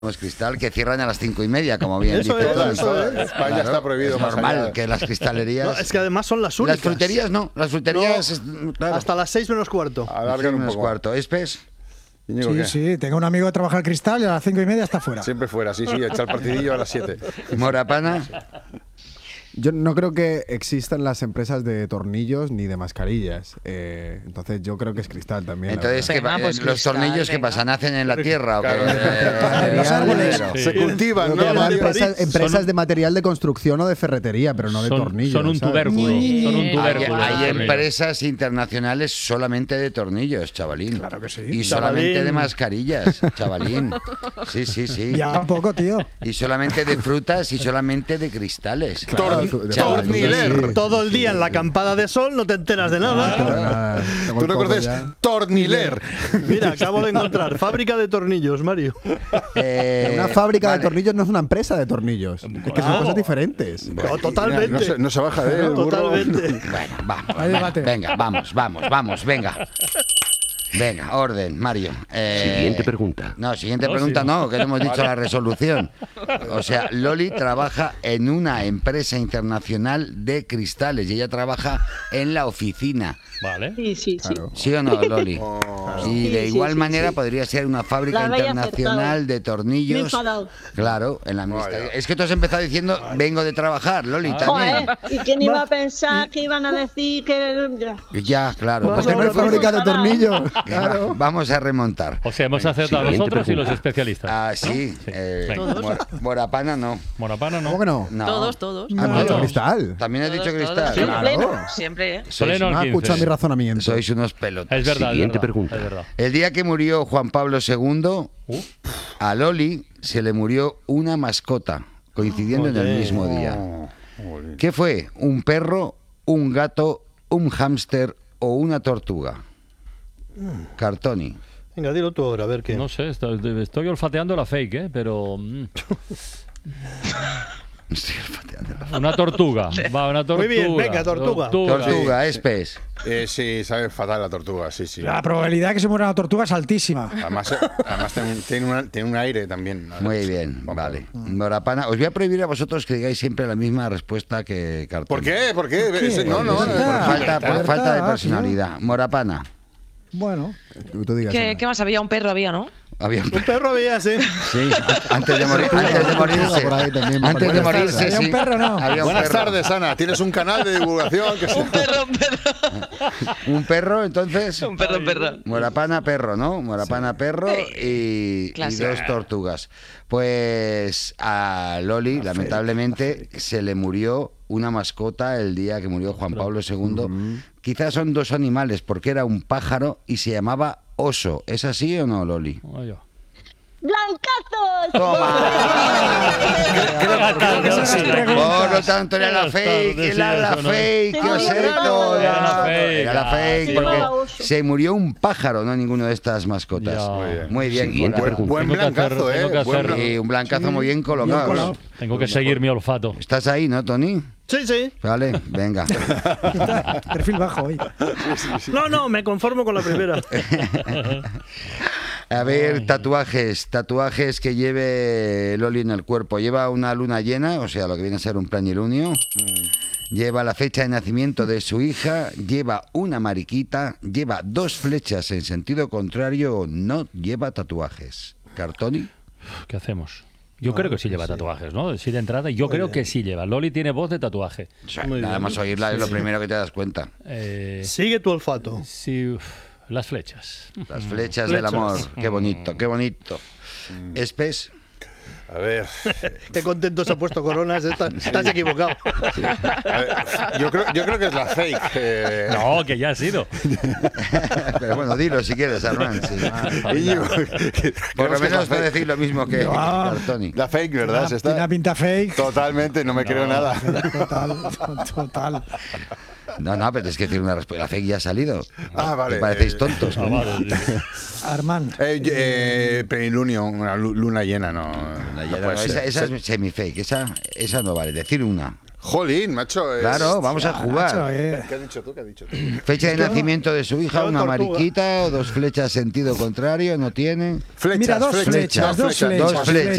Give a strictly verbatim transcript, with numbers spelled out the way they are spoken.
Cristal que cierran a las cinco y media, como bien eso dice es, Tony. eso es. España Claro, está prohibido. es más normal allá. que las cristalerías. No, es que además son las únicas. Las fruterías no, las fruterías No, es, claro. hasta las seis menos cuarto. Alargan un poco. Cuarto. ¿Espes? Sí, ¿qué? Sí, tengo un amigo que trabaja el Cristal y a las cinco y media está fuera. Siempre fuera, sí, sí, echa el partidillo a las siete. Morapana. Yo no creo que existan las empresas de tornillos ni de mascarillas. Eh, entonces yo creo que es Cristal también. Entonces, ¿qué Venga, pa- pues los Cristal, tornillos que venga. pasa, nacen en la tierra o qué? Claro. Eh, Los árboles. sí. Se cultivan, Creo que ¿no? habrá De empresas, París. empresas Son- de material de construcción o de ferretería, pero no de son, tornillos. son un ¿sabes? tubérculo. Son un Hay, tubérculo. hay los tornillos. empresas internacionales solamente de tornillos, chavalín. Claro que sí. Y Chavalín. solamente de mascarillas, chavalín. Sí, sí, sí. Ya un poco, tío. Y solamente de frutas y solamente de cristales. Tor- de- Torniler. Sí. Todo el día en la acampada de sol no te enteras de nada. Ah, tengo ¿Tú el no coco conoces? ya. Torniler. Mira, acabo de encontrar fábrica de tornillos, Mario. Eh, Una fábrica vale. de tornillos no es una empresa de tornillos. Es que son Claro. cosas diferentes. No, totalmente. No se, no se baja de él, el burro. Totalmente. Bueno, vamos. Hay debate. Venga, vamos, vamos, vamos, venga. Venga, orden, Mario. Eh, Siguiente pregunta. No, siguiente No, pregunta sí. no, que no hemos dicho la resolución. O sea, Loli trabaja en una empresa internacional de cristales y ella trabaja en la oficina. Vale. Sí, sí, sí. Claro. ¿Sí o no, Loli? Y de Sí, sí, igual sí, manera sí. podría ser una fábrica La habéis internacional acertado. de Me he tornillos. enfadado. Claro, en la administración. Vaya. Es que tú has empezado diciendo, vengo de trabajar, Loli, también. Joder, ¿y quién iba a pensar que iban a decir que...? Ya, claro. Vamos Porque no hay Vamos, fábrica de vamos. tornillos. Venga, Claro. Vamos a remontar. O sea, hemos acertado Siguiente nosotros y los pregunta. especialistas. Ah, sí. Sí. eh, Venga. Mor- Morapana no. Monopano, ¿no? ¿Cómo que no? No. Todos, todos. Ah, ¿Has dicho todos. Cristal? También has Todos, dicho todos. cristal. Siempre, Claro. siempre, ¿eh? Sois, Pleno No ha quince. escuchado mi razonamiento. sois unos pelotas. Es verdad, Siguiente es verdad, pregunta. es verdad. El día que murió Juan Pablo segundo, Uh. a Loli se le murió una mascota, coincidiendo en el mismo día. ¿Qué fue? ¿Un perro, un gato, un hámster o una tortuga? Cartoni. Venga, dilo tú ahora, a ver qué. No sé, estoy, estoy olfateando la fake, ¿eh? Pero... mm, Estoy olfateando la- una tortuga. Va, una tortuga. Muy bien, venga, tortuga. Tortuga, espes. Eh, sí, sabe fatal la tortuga, sí, sí. La probabilidad de que se muera una tortuga es altísima. Además, eh, además tiene, un- tiene una- tiene un aire también. Muy bien, vale. Morapana, os voy a prohibir a vosotros que digáis siempre la misma respuesta que Cartoni. ¿Por qué? ¿Por qué? Ese- no, no. Por eh, falta, por Libertad, falta de tío. personalidad. Morapana. Bueno, Tú digas, ¿Qué, Ana. ¿Qué más había? Un perro había, ¿no? Había un Un perro había, sí. Sí, antes de morir, antes de morirse. Por ahí también, Antes de buenas morirse, tardes. sí. ¿Había un perro o no? Había un Buenas perro. tardes, Ana. Tienes un canal de divulgación que se... Un perro, un perro. Un perro, entonces. Un perro, un perro. Morapana perro, ¿no? Morapana perro y, y Clásico. dos tortugas. Pues a Loli, lamentablemente, se le murió una mascota el día que murió Juan Pablo segundo. Quizás son dos animales, porque era un pájaro y se llamaba oso. ¿Es así o no, Loli? Oye. ¡Blancazos! Por lo tanto, era la fake, era la fake, que os he todo. Era la fake. Era la fake, Sí, porque no. se murió un pájaro, no ninguno de estas mascotas. Ya. Muy bien. Muy bien. Siguiente Cora. pregunta. Buen Tengo que hacer- blancazo, tengo que ¿eh? Buen hacer- blan- Y un blancazo muy bien colocado. colado. Tengo que seguir mi olfato. ¿Estás ahí, no, Tony? Sí, sí. Vale, venga. perfil bajo hoy. No, no, me conformo con la primera. A ver, tatuajes, tatuajes que lleve Loli en el cuerpo. Lleva una luna llena, o sea, lo que viene a ser un planilunio. Lleva la fecha de nacimiento de su hija, lleva una mariquita, lleva dos flechas en sentido contrario o no lleva tatuajes. ¿Cartoni? ¿Qué hacemos? Yo creo que sí lleva tatuajes, ¿no? Sí, de entrada, yo creo que sí lleva. Loli tiene voz de tatuaje. Muy Nada bien. más oírla es lo primero que te das cuenta. Eh, Sigue tu olfato. sí, uf, las flechas. Las flechas del Flechas. amor. Qué bonito, qué bonito. Espes. A ver, Qué contento se ha puesto Coronas. Estás, estás equivocado. a ver, yo, creo, yo creo que es la fake. eh, No, que ya ha sido. Pero bueno, dilo si quieres, Armand. sí. Íñigo, Por creo lo que es la menos no fake. decir lo mismo que Ah. Cartoni. La fake, ¿verdad? Se Tiene una está... pinta fake. Totalmente, no me creo nada. Total, total. No, no, pero es que decir una respuesta. La fake ya ha salido. Ah, vale. Que parecéis eh, tontos. Ah, vale, sí. Armand. Eh, eh, plenilunio, una lu- luna llena, no. No, no ya no, puede esa, ser. esa es semi-fake, esa, esa no vale. Decir una. Jolín, macho. es- Claro, vamos a Macho, jugar. eh. ¿Qué has dicho tú? ¿Qué has dicho tú? Fecha de nacimiento de su hija, yo una tortuga. mariquita o dos flechas sentido contrario, no tiene. Flechas, Mira, dos flechas, dos Dos flechas. flechas.